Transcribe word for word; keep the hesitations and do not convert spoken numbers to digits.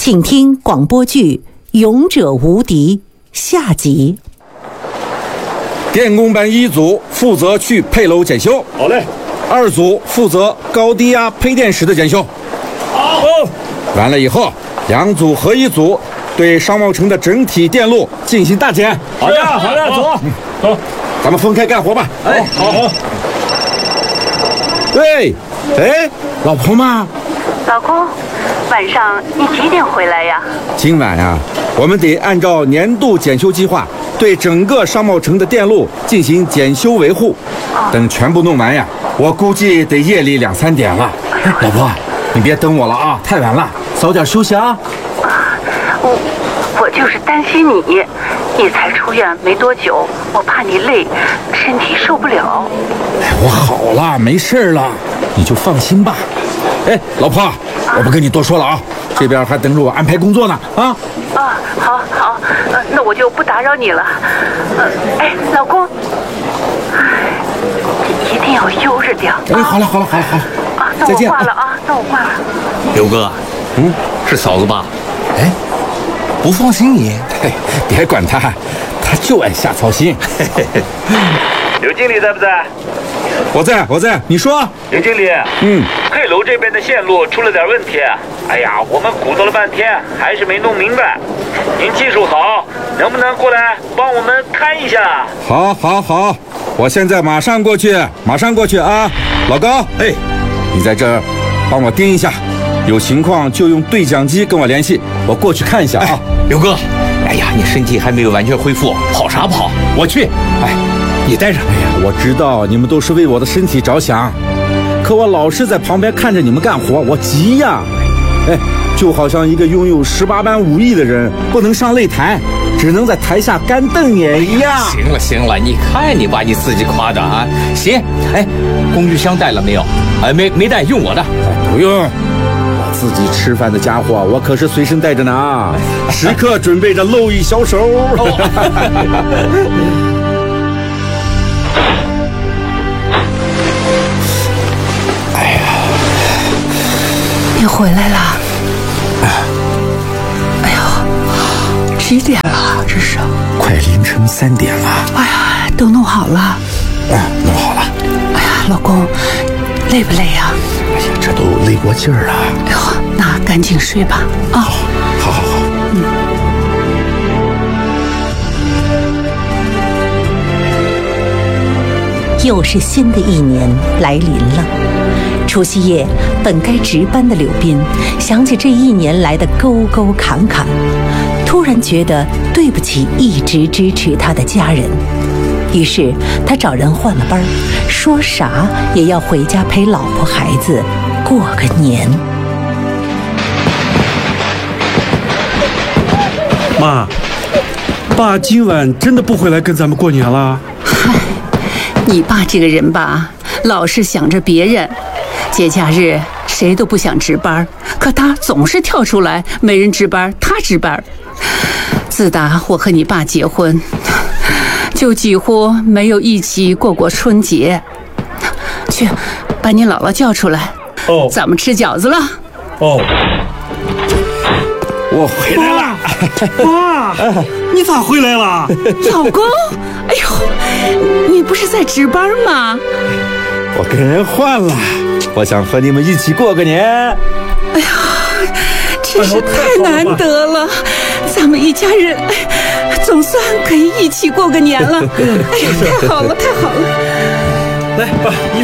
请听广播剧《勇者无敌》下集。 电工班一组负责去配楼检修， 好嘞。 二组负责高低压配电室的检修。 好。 完了以后，两组和一组对商贸城的整体电路进行大检。 好的，好的，走。走， 咱们分开干活吧。 哎，好好。 喂，哎，老婆吗？ 老公，晚上你几点回来呀？ 今晚呀、啊，我们得按照年度检修计划，对整个商贸城的电路进行检修维护。等全部弄完呀，我估计得夜里两三点了。老婆，你别等我了啊，太晚了，早点休息啊。 我我就是担心你，你才出院没多久，我怕你累，身体受不了。 我好了，没事了，你就放心吧。哎，老婆，我不跟你多说了啊，这边还等着我安排工作呢啊。 啊，好好，呃，那我就不打扰你了。呃，哎，老公，一定要悠着点。 哎，好了好了好了好了， 啊，那我挂了啊，那我挂了。 刘哥， 嗯， 是嫂子吧？ 哎， 不放心你， 嘿，别管他，他就爱瞎操心。 刘经理在不在？ 我在，我在，你说。 刘经理， 嗯， 配楼这边的线路出了点问题。哎呀，我们鼓捣了半天，还是没弄明白。您技术好，能不能过来帮我们看一下？ 好，好，好，我现在马上过去，马上过去啊！老高，哎，你在这儿帮我盯一下，有情况就用对讲机跟我联系，我过去看一下啊。 哎、刘哥，哎呀，你身体还没有完全恢复，跑啥跑？我去。哎，你带着。 哎呀，我知道你们都是为我的身体着想，可我老是在旁边看着你们干活，我急呀。哎，就好像一个拥有十八般武艺的人不能上擂台，只能在台下干瞪眼一样。 行了行了，你看你把你自己夸的啊！行，哎，工具箱带了没有？哎，没没带，用我的。 哎，不用，我自己吃饭的家伙我可是随身带着呢啊，时刻准备着露一小手。哎呀， 你回来了。哎呦，几点了？这是快凌晨三点了。 哎呀，都弄好了。 嗯，弄好了。 哎呀，老公，累不累呀？ 哎呀，这都累过劲儿了。 哎呦，那赶紧睡吧。啊， 好好好。嗯。 又是新的一年来临了。除夕夜，本该值班的柳斌想起这一年来的沟沟坎坎，突然觉得对不起一直支持他的家人，于是他找人换了班，说啥也要回家陪老婆孩子过个年。 妈，爸今晚真的不回来跟咱们过年了？ 嗨，你爸这个人吧，老是想着别人。节假日谁都不想值班，可他总是跳出来，没人值班他值班。自打我和你爸结婚，就几乎没有一起过过春节。去，把你姥姥叫出来。 哦， 咱们吃饺子了。 哦， 我回来了。 妈，你咋回来了？ 老公，哎呦，你不是在值班吗？ 我跟人换了，我想和你们一起过个年。 哎呀，真是太难得了，咱们一家人总算可以一起过个年了。哎呀，太好了，太好了！ 来，爸，衣服